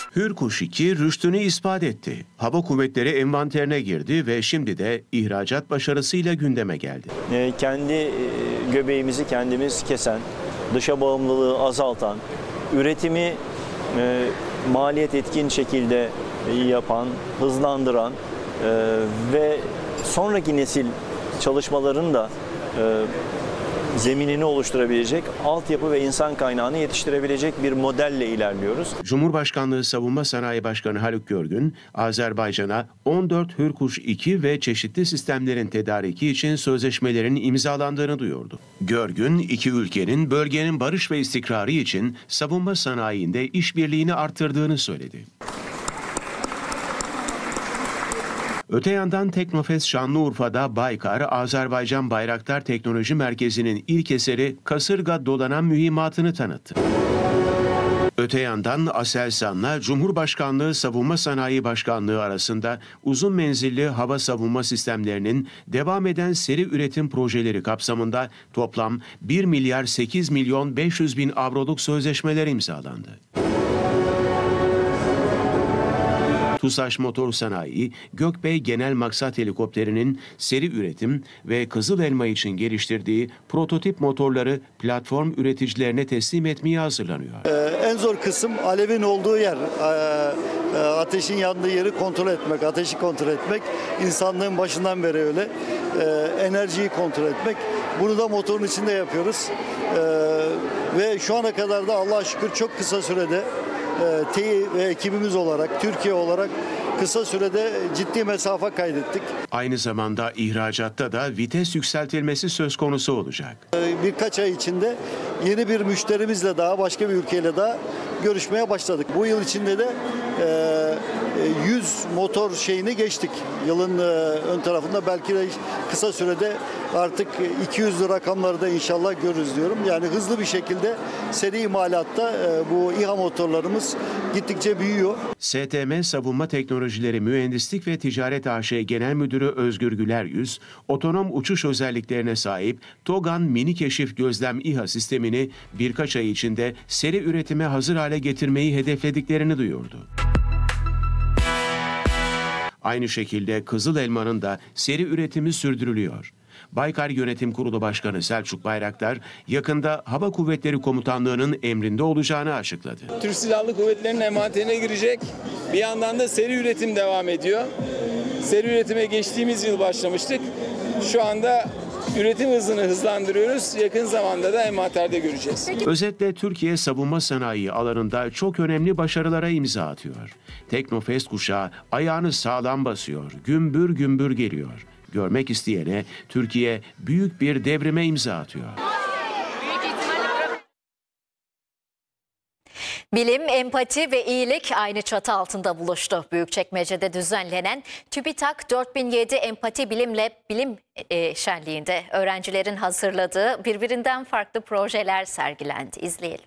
Hürkuş 2 rüştünü ispat etti. Hava Kuvvetleri envanterine girdi ve şimdi de ihracat başarısıyla gündeme geldi. Kendi göbeğimizi kendimiz kesen, dışa bağımlılığı azaltan, üretimi maliyet etkin şekilde yapan, hızlandıran ve sonraki nesil çalışmaların da zeminini oluşturabilecek, altyapı ve insan kaynağını yetiştirebilecek bir modelle ilerliyoruz. Cumhurbaşkanlığı Savunma Sanayi Başkanı Haluk Görgün, Azerbaycan'a 14 Hürkuş 2 ve çeşitli sistemlerin tedariki için sözleşmelerin imzalandığını duyurdu. Görgün, iki ülkenin bölgenin barış ve istikrarı için savunma sanayinde işbirliğini arttırdığını söyledi. Öte yandan Teknofest Şanlıurfa'da Baykar, Azerbaycan Bayraktar Teknoloji Merkezi'nin ilk eseri kasırga dolanan mühimmatını tanıttı. Öte yandan Aselsan'la Cumhurbaşkanlığı Savunma Sanayi Başkanlığı arasında uzun menzilli hava savunma sistemlerinin devam eden seri üretim projeleri kapsamında toplam 1 milyar 8 milyon 500 bin avroluk sözleşmeler imzalandı. TUSAŞ Motor Sanayi, Gökbey Genel Maksat Helikopteri'nin seri üretim ve Kızıl Elma için geliştirdiği prototip motorları platform üreticilerine teslim etmeye hazırlanıyor. En zor kısım alevin olduğu yer. Ateşin yandığı yeri kontrol etmek, ateşi kontrol etmek. İnsanlığın başından beri öyle. Enerjiyi kontrol etmek. Bunu da motorun içinde yapıyoruz. Ve şu ana kadar da Allah'a şükür çok kısa sürede Tİ ve ekibimiz olarak, Türkiye olarak kısa sürede ciddi mesafe kaydettik. Aynı zamanda ihracatta da vites yükseltilmesi söz konusu olacak. Birkaç ay içinde yeni bir müşterimizle daha, başka bir ülkeyle daha görüşmeye başladık. Bu yıl içinde de 100 motor şeyini geçtik. Yılın ön tarafında belki de kısa sürede artık 200'lü rakamları da inşallah görürüz diyorum. Yani hızlı bir şekilde seri imalatta bu İHA motorlarımız gittikçe büyüyor. STM Savunma Teknolojileri Mühendislik ve Ticaret AŞ Genel Müdürü Özgür Güleryüz, otonom uçuş özelliklerine sahip TOGAN mini keşif gözlem İHA sistemini birkaç ay içinde seri üretime hazır hale getirmeyi hedeflediklerini duyurdu. Aynı şekilde Kızıl Elma'nın da seri üretimi sürdürülüyor. Baykar Yönetim Kurulu Başkanı Selçuk Bayraktar, yakında Hava Kuvvetleri Komutanlığı'nın emrinde olacağını açıkladı. Türk Silahlı Kuvvetleri'nin envanterine girecek. Bir yandan da seri üretim devam ediyor. Seri üretime geçtiğimiz yıl başlamıştık. Şu anda üretim hızını hızlandırıyoruz. Yakın zamanda da envanterde göreceğiz. Özetle Türkiye savunma sanayi alanında çok önemli başarılara imza atıyor. Teknofest kuşağı ayağını sağlam basıyor, gümbür gümbür geliyor. Görmek isteyene Türkiye büyük bir devrime imza atıyor. Bilim, empati ve iyilik aynı çatı altında buluştu. Büyükçekmece'de düzenlenen TÜBİTAK 4007 Empati Bilim Şenliği'nde öğrencilerin hazırladığı birbirinden farklı projeler sergilendi. İzleyelim.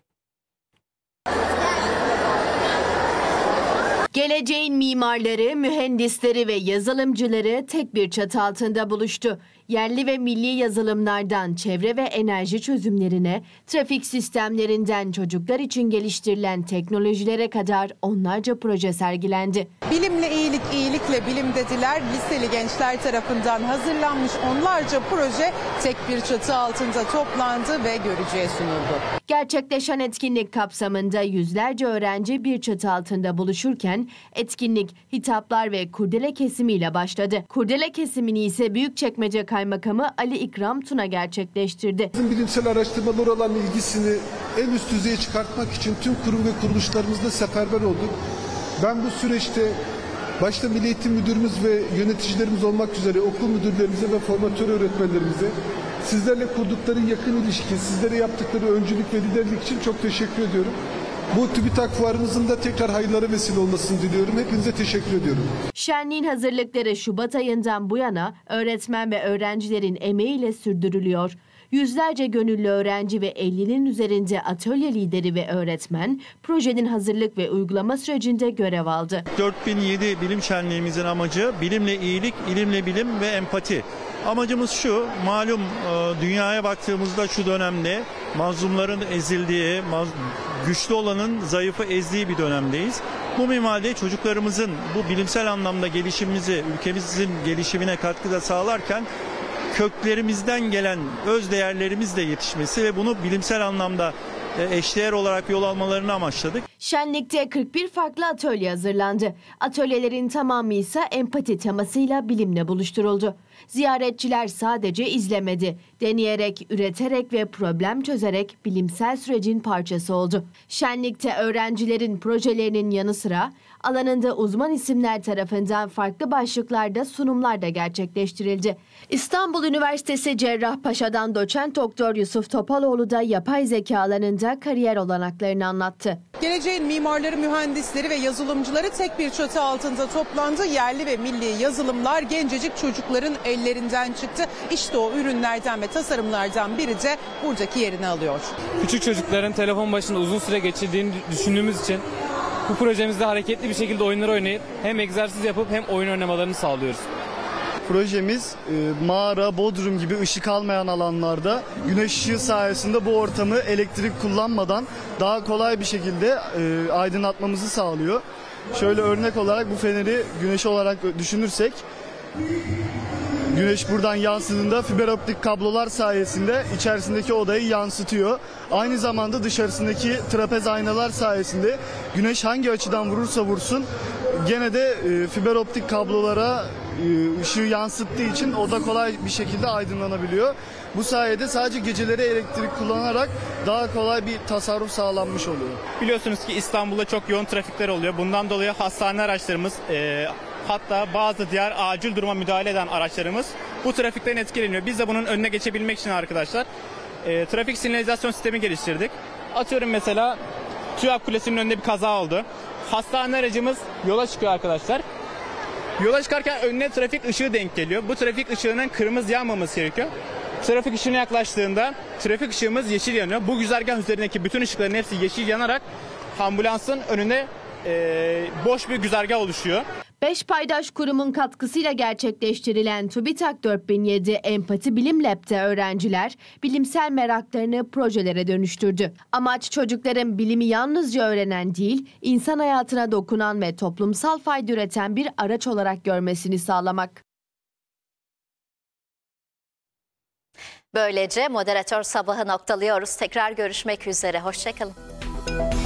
Geleceğin mimarları, mühendisleri ve yazılımcıları tek bir çatı altında buluştu. Yerli ve milli yazılımlardan çevre ve enerji çözümlerine, trafik sistemlerinden çocuklar için geliştirilen teknolojilere kadar onlarca proje sergilendi. Bilimle iyilik, iyilikle bilim dediler. Liseli gençler tarafından hazırlanmış onlarca proje tek bir çatı altında toplandı ve görücüye sunuldu. Gerçekleşen etkinlik kapsamında yüzlerce öğrenci bir çatı altında buluşurken etkinlik hitaplar ve kurdele kesimiyle başladı. Kurdele kesimini ise Büyükçekmece Kaymakamı Ali İkram Tuna gerçekleştirdi. Bilimsel araştırmalar olan ilgisini en üst düzeye çıkartmak için tüm kurum ve kuruluşlarımızla seferber olduk. Ben bu süreçte başta Milli Eğitim Müdürümüz ve yöneticilerimiz olmak üzere okul müdürlerimize ve formatör öğretmenlerimize sizlerle kurdukları yakın ilişki, sizlere yaptıkları öncülük ve liderlik için çok teşekkür ediyorum. Bu TÜBİTAK fuarımızın da tekrar hayırlara vesile olmasını diliyorum. Hepinize teşekkür ediyorum. Şenliğin hazırlıkları Şubat ayından bu yana öğretmen ve öğrencilerin emeğiyle sürdürülüyor. Yüzlerce gönüllü öğrenci ve 50'nin üzerinde atölye lideri ve öğretmen projenin hazırlık ve uygulama sürecinde görev aldı. 4007 bilim şenliğimizin amacı bilimle iyilik, ilimle bilim ve empati. Amacımız şu, malum dünyaya baktığımızda şu dönemde mazlumların ezildiği, güçlü olanın zayıfı ezdiği bir dönemdeyiz. Bu minvalde çocuklarımızın bu bilimsel anlamda gelişimimizi, ülkemizin gelişimine katkıda sağlarken köklerimizden gelen öz değerlerimizle yetişmesi ve bunu bilimsel anlamda eşdeğer olarak yol almalarını amaçladık. Şenlikte 41 farklı atölye hazırlandı. Atölyelerin tamamı ise empati temasıyla bilimle buluşturuldu. Ziyaretçiler sadece izlemedi. Deneyerek, üreterek ve problem çözerek bilimsel sürecin parçası oldu. Şenlikte öğrencilerin projelerinin yanı sıra alanında uzman isimler tarafından farklı başlıklarda sunumlar da gerçekleştirildi. İstanbul Üniversitesi Cerrahpaşa'dan doçent doktor Yusuf Topaloğlu da yapay zeka alanında kariyer olanaklarını anlattı. Geleceğin mimarları, mühendisleri ve yazılımcıları tek bir çatı altında toplandı. Yerli ve milli yazılımlar gencecik çocukların ellerinden çıktı. İşte o ürünlerden ve tasarımlardan biri de buradaki yerini alıyor. Küçük çocukların telefon başında uzun süre geçirdiğini düşündüğümüz için bu projemizde hareketli bir şekilde oyunlar oynayıp hem egzersiz yapıp hem oyun oynamalarını sağlıyoruz. Projemiz mağara, bodrum gibi ışık almayan alanlarda güneş ışığı sayesinde bu ortamı elektrik kullanmadan daha kolay bir şekilde aydınlatmamızı sağlıyor. Şöyle örnek olarak bu feneri güneş olarak düşünürsek, güneş buradan yansıdığında fiber optik kablolar sayesinde içerisindeki odayı yansıtıyor. Aynı zamanda dışarısındaki trapez aynalar sayesinde güneş hangi açıdan vurursa vursun gene de fiber optik kablolara ışığı yansıttığı için oda kolay bir şekilde aydınlanabiliyor. Bu sayede sadece geceleri elektrik kullanarak daha kolay bir tasarruf sağlanmış oluyor. Biliyorsunuz ki İstanbul'da çok yoğun trafikler oluyor. Bundan dolayı hastane araçlarımız hatta bazı diğer acil duruma müdahale eden araçlarımız bu trafikten etkileniyor. Biz de bunun önüne geçebilmek için arkadaşlar trafik sinyalizasyon sistemi geliştirdik. Atıyorum mesela TÜYAP Kulesi'nin önünde bir kaza oldu. Hastane aracımız yola çıkıyor arkadaşlar. Yola çıkarken önüne trafik ışığı denk geliyor. Bu trafik ışığının kırmızı yanmaması gerekiyor. Trafik ışığına yaklaştığında trafik ışığımız yeşil yanıyor. Bu güzergah üzerindeki bütün ışıkların hepsi yeşil yanarak ambulansın önüne boş bir güzergah oluşuyor. 5 paydaş kurumun katkısıyla gerçekleştirilen TÜBİTAK 4007 Empati Bilim Lab'te öğrenciler bilimsel meraklarını projelere dönüştürdü. Amaç çocukların bilimi yalnızca öğrenen değil, insan hayatına dokunan ve toplumsal fayda üreten bir araç olarak görmesini sağlamak. Böylece moderatör sabahı noktalıyoruz. Tekrar görüşmek üzere. Hoşça kalın.